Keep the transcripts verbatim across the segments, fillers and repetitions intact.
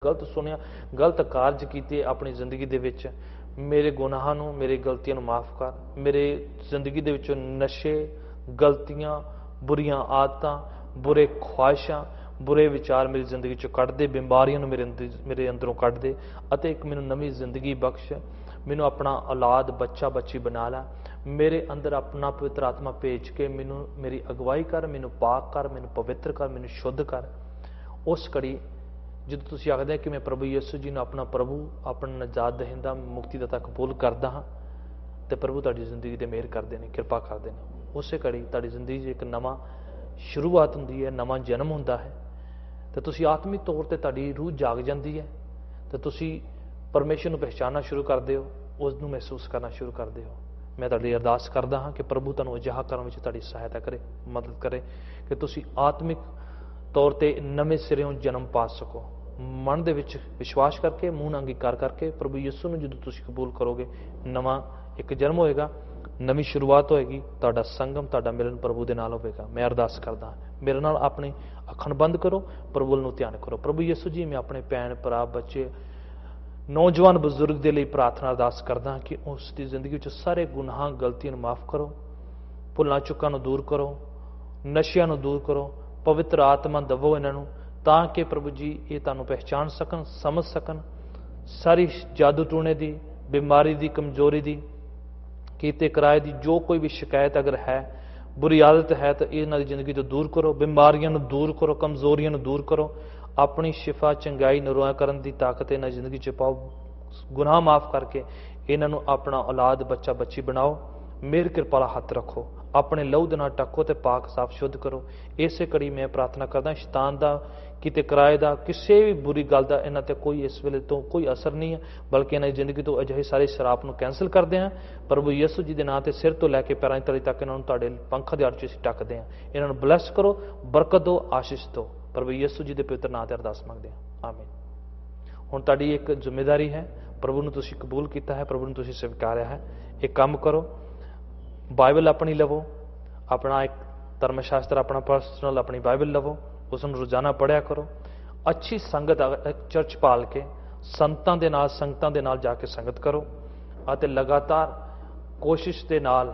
गलत सुनिया, गलत कारज किए अपनी जिंदगी दे विच। मेरे गुनाहां नूं, मेरी गलतियां नूं माफ़ कर। मेरे जिंदगी दे विचों नशे, गलतियां, बुरियां आदतां, बुरे ख्वाहिशां, बुरे विचार मेरी जिंदगी चों कढ़ दे, बीमारियां नूं मेरे अंदर मेरे अंदरों कढ़ दे अते एक मैनूं नवीं जिंदगी बख्श। मैनूं अपना औलाद बच्चा बच्ची बना ला। मेरे अंदर अपना पवित्र आत्मा भेज के मैनूं मेरी अगवाई कर, मैनूं पाक कर, मैनूं पवित्र कर, मैनूं शुद्ध कर। उस घड़ी ਜਦੋਂ ਤੁਸੀਂ ਆਖਦੇ ਕਿ ਮੈਂ ਪ੍ਰਭੂ ਯਿਸੂ ਜੀ ਨੂੰ ਆਪਣਾ ਪ੍ਰਭੂ, ਆਪਣਾ ਨਜਾਤ ਦਹਿੰਦਾ, ਮੁਕਤੀ ਦਾਤਾ ਕਬੂਲ ਕਰਦਾ ਹਾਂ, ਤੇ ਪ੍ਰਭੂ ਤੁਹਾਡੀ ਜ਼ਿੰਦਗੀ ਤੇ ਮਿਹਰ ਕਰਦੇ ਨੇ, ਕਿਰਪਾ ਕਰਦੇ ਨੇ। ਉਸੇ ਘੜੀ ਤੁਹਾਡੀ ਜ਼ਿੰਦਗੀ 'ਚ ਇੱਕ ਨਵਾਂ ਸ਼ੁਰੂਆਤ ਹੁੰਦੀ ਹੈ, ਨਵਾਂ ਜਨਮ ਹੁੰਦਾ ਹੈ, ਤੇ ਤੁਸੀਂ ਆਤਮਿਕ ਤੌਰ ਤੇ ਤੁਹਾਡੀ ਰੂਹ ਜਾਗ ਜਾਂਦੀ ਹੈ, ਤੇ ਤੁਸੀਂ ਪਰਮੇਸ਼ਰ ਨੂੰ ਪਹਿਚਾਨਣਾ ਸ਼ੁਰੂ ਕਰਦੇ ਹੋ, ਉਸ ਨੂੰ ਮਹਿਸੂਸ ਕਰਨਾ ਸ਼ੁਰੂ ਕਰਦੇ ਹੋ। ਮੈਂ ਤੁਹਾਡੀ ਅਰਦਾਸ ਕਰਦਾ ਹਾਂ ਕਿ ਪ੍ਰਭੂ ਤੁਹਾਨੂੰ ਅਜਿਹਾ ਕਰਨ ਵਿੱਚ ਤੁਹਾਡੀ ਸਹਾਇਤਾ ਕਰੇ, ਮਦਦ ਕਰੇ ਕਿ ਤੁਸੀਂ ਆਤਮਿਕ ਤੌਰ ਤੇ ਨਵੇਂ ਸਿਰਿਓਂ ਜਨਮ ਪਾ ਸਕੋ। ਮਨ ਦੇ ਵਿੱਚ ਵਿਸ਼ਵਾਸ ਕਰਕੇ, ਮੂੰਹ ਨਾਲ ਅੰਗੀਕਾਰ ਕਰਕੇ ਪ੍ਰਭੂ ਯਿਸੂ ਨੂੰ ਜਦੋਂ ਤੁਸੀਂ ਕਬੂਲ ਕਰੋਗੇ, ਨਵਾਂ ਇੱਕ ਜਨਮ ਹੋਏਗਾ, ਨਵੀਂ ਸ਼ੁਰੂਆਤ ਹੋਏਗੀ, ਤੁਹਾਡਾ ਸੰਗਮ, ਤੁਹਾਡਾ ਮਿਲਨ ਪ੍ਰਭੂ ਦੇ ਨਾਲ ਹੋਵੇਗਾ। ਮੈਂ ਅਰਦਾਸ ਕਰਦਾ, ਮੇਰੇ ਨਾਲ ਆਪਣੀ ਅੱਖਾਂ ਬੰਦ ਕਰੋ, ਪ੍ਰਭੂ ਨੂੰ ਧਿਆਨ ਕਰੋ। ਪ੍ਰਭੂ ਯਿਸੂ ਜੀ, ਮੈਂ ਆਪਣੇ ਭੈਣ ਭਰਾ, ਬੱਚੇ, ਨੌਜਵਾਨ ਬਜ਼ੁਰਗ ਦੇ ਲਈ ਪ੍ਰਾਰਥਨਾ ਅਰਦਾਸ ਕਰਦਾ ਕਿ ਉਸ ਦੀ ਜ਼ਿੰਦਗੀ ਵਿੱਚ ਸਾਰੇ ਗੁਨਾਹਾਂ, ਗਲਤੀਆਂ ਨੂੰ ਮਾਫ਼ ਕਰੋ, ਭੁੱਲਾਂ ਚੁੱਕਾਂ ਨੂੰ ਦੂਰ ਕਰੋ, ਨਸ਼ਿਆਂ ਨੂੰ ਦੂਰ ਕਰੋ, ਪਵਿੱਤਰ ਆਤਮਾ ਦਵੋ ਇਹਨਾਂ ਨੂੰ, ਤਾਂ ਕਿ ਪ੍ਰਭੂ ਜੀ ਇਹ ਤੁਹਾਨੂੰ ਪਹਿਚਾਣ ਸਕਣ, ਸਮਝ ਸਕਣ, ਸਾਰੀ ਜਾਦੂ ਟੂਣੇ ਦੀ, ਬਿਮਾਰੀ ਦੀ, ਕਮਜ਼ੋਰੀ ਦੀ, ਕੀਤੇ ਕਿਰਾਏ ਦੀ ਜੋ ਕੋਈ ਵੀ ਸ਼ਿਕਾਇਤ ਅਗਰ ਹੈ, ਬੁਰੀ ਆਦਤ ਹੈ, ਤਾਂ ਇਹਨਾਂ ਦੀ ਜ਼ਿੰਦਗੀ ਤੋਂ ਦੂਰ ਕਰੋ, ਬਿਮਾਰੀਆਂ ਨੂੰ ਦੂਰ ਕਰੋ, ਕਮਜ਼ੋਰੀਆਂ ਨੂੰ ਦੂਰ ਕਰੋ। ਆਪਣੀ ਸ਼ਿਫਾ, ਚੰਗਾਈ, ਨਰੋਆ ਕਰਨ ਦੀ ਤਾਕਤ ਇਹਨਾਂ ਜ਼ਿੰਦਗੀ 'ਚ ਪਾਓ। ਗੁਨਾਹ ਮਾਫ਼ ਕਰਕੇ ਇਹਨਾਂ ਨੂੰ ਆਪਣਾ ਔਲਾਦ, ਬੱਚਾ ਬੱਚੀ ਬਣਾਓ। ਮੇਰ ਕਿਰਪਾ ਵਾਲਾ ਹੱਥ ਰੱਖੋ, ਆਪਣੇ ਲਹੂ ਦੇ ਨਾਲ ਟੱਕੋ ਤੇ ਪਾਕ ਸਾਫ ਸ਼ੁੱਧ ਕਰੋ। ਇਸੇ ਘੜੀ ਮੈਂ ਪ੍ਰਾਰਥਨਾ ਕਰਦਾ, ਸ਼ੈਤਾਨ ਦਾ, ਕਿਤੇ ਕਿਰਾਏ ਦਾ, ਕਿਸੇ ਵੀ ਬੁਰੀ ਗੱਲ ਦਾ ਇਹਨਾਂ ਤੇ ਕੋਈ ਇਸ ਵੇਲੇ ਤੋਂ ਕੋਈ ਅਸਰ ਨਹੀਂ ਹੈ, ਬਲਕਿ ਇਹਨਾਂ ਦੀ ਜ਼ਿੰਦਗੀ ਤੋਂ ਅਜਿਹੇ ਸਾਰੇ ਸ਼ਰਾਪ ਨੂੰ ਕੈਂਸਲ ਕਰਦੇ ਹਾਂ। ਪ੍ਰਭੂ ਯਿਸੂ ਜੀ ਦੇ ਨਾਂ ਤੇ ਸਿਰ ਤੋਂ ਲੈ ਕੇ ਪੈਰਾਂ ਦੀ ਤਲੀ ਤੱਕ ਇਹਨਾਂ ਨੂੰ ਤੁਹਾਡੇ ਪੰਖਾਂ ਦੇ ਆੜ 'ਚ ਅਸੀਂ ਟੱਕਦੇ ਹਾਂ। ਇਹਨਾਂ ਨੂੰ ਬਲੈਸ ਕਰੋ, ਬਰਕਤ ਦਿਓ, ਆਸ਼ੀਸ਼ ਦਿਓ। ਪ੍ਰਭੂ ਯਿਸੂ ਜੀ ਦੇ ਪਵਿੱਤਰ ਨਾਂ ਤੇ ਅਰਦਾਸ ਮੰਗਦੇ ਹਾਂ, ਆਮੀਨ। ਹੁਣ ਤੁਹਾਡੀ ਇੱਕ ਜ਼ਿੰਮੇਵਾਰੀ ਹੈ, ਪ੍ਰਭੂ ਨੂੰ ਤੁਸੀਂ ਕਬੂਲ ਕੀਤਾ ਹੈ, ਪ੍ਰਭੂ ਨੂੰ ਤੁਸੀਂ ਸਵੀਕਾਰਿਆ ਹੈ, ਇਹ ਕੰਮ ਕਰੋ। ਬਾਈਬਲ ਆਪਣੀ ਲਵੋ, ਆਪਣਾ ਇੱਕ ਧਰਮ ਸ਼ਾਸਤਰ, ਆਪਣਾ ਪਰਸਨਲ ਆਪਣੀ ਬਾਈਬਲ ਲਵੋ, ਉਸ ਨੂੰ ਰੋਜ਼ਾਨਾ ਪੜ੍ਹਿਆ ਕਰੋ। ਅੱਛੀ ਸੰਗਤ, ਚਰਚ ਪਾਲ ਕੇ ਸੰਤਾਂ ਦੇ ਨਾਲ, ਸੰਗਤਾਂ ਦੇ ਨਾਲ ਜਾ ਕੇ ਸੰਗਤ ਕਰੋ, ਅਤੇ ਲਗਾਤਾਰ ਕੋਸ਼ਿਸ਼ ਦੇ ਨਾਲ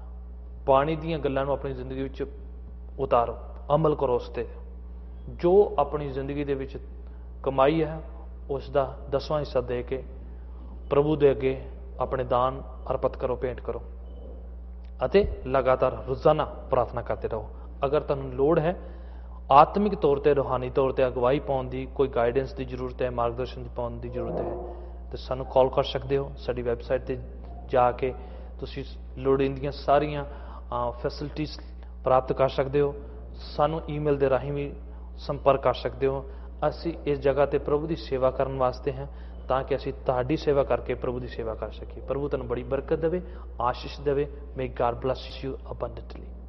ਬਾਣੀ ਦੀਆਂ ਗੱਲਾਂ ਨੂੰ ਆਪਣੀ ਜ਼ਿੰਦਗੀ ਵਿੱਚ ਉਤਾਰੋ, ਅਮਲ ਕਰੋ ਉਸ 'ਤੇ। ਜੋ ਆਪਣੀ ਜ਼ਿੰਦਗੀ ਦੇ ਵਿੱਚ ਕਮਾਈ ਹੈ, ਉਸ ਦਾ ਦਸਵਾਂ ਹਿੱਸਾ ਦੇ ਕੇ ਪ੍ਰਭੂ ਦੇ ਅੱਗੇ ਆਪਣੇ ਦਾਨ ਅਰਪਿਤ ਕਰੋ, ਭੇਂਟ ਕਰੋ, ਅਤੇ ਲਗਾਤਾਰ ਰੋਜ਼ਾਨਾ ਪ੍ਰਾਰਥਨਾ ਕਰਦੇ ਰਹੋ। ਅਗਰ ਤੁਹਾਨੂੰ ਲੋੜ ਹੈ ਆਤਮਿਕ ਤੌਰ ਤੇ, ਰੂਹਾਨੀ ਤੌਰ ਤੇ ਅਗਵਾਈ ਪਾਉਣ ਦੀ, ਕੋਈ ਗਾਈਡੈਂਸ ਦੀ ਜ਼ਰੂਰਤ ਹੈ, ਮਾਰਗਦਰਸ਼ਨ ਦੀ ਪਾਉਣ ਦੀ ਜ਼ਰੂਰਤ ਹੈ, ਤਾਂ ਸਾਨੂੰ ਕਾਲ ਕਰ ਸਕਦੇ ਹੋ। ਸਾਡੀ ਵੈਬਸਾਈਟ 'ਤੇ ਜਾ ਕੇ ਤੁਸੀਂ ਲੋੜੀਂਦੀਆਂ ਸਾਰੀਆਂ ਫੈਸਿਲਿਟੀਜ਼ ਪ੍ਰਾਪਤ ਕਰ ਸਕਦੇ ਹੋ। ਸਾਨੂੰ ਈਮੇਲ ਦੇ ਰਾਹੀਂ ਵੀ ਸੰਪਰਕ ਕਰ ਸਕਦੇ ਹੋ। ਅਸੀਂ ਇਸ ਜਗ੍ਹਾ 'ਤੇ ਪ੍ਰਭੂ ਦੀ ਸੇਵਾ ਕਰਨ ਵਾਸਤੇ ਹਾਂ, ਤਾਂ ਕਿ ਅਸੀਂ ਤੁਹਾਡੀ ਸੇਵਾ ਕਰਕੇ ਪ੍ਰਭੂ ਦੀ ਸੇਵਾ ਕਰ ਸਕੀਏ। ਪ੍ਰਭੂ ਤੁਹਾਨੂੰ ਬੜੀ ਬਰਕਤ ਦੇਵੇ, ਆਸ਼ੀਸ਼ ਦੇਵੇ। ਮੇ ਗॉड ਬਲੈਸ ਯੂ ਅਬੰਡੈਂਟਲੀ।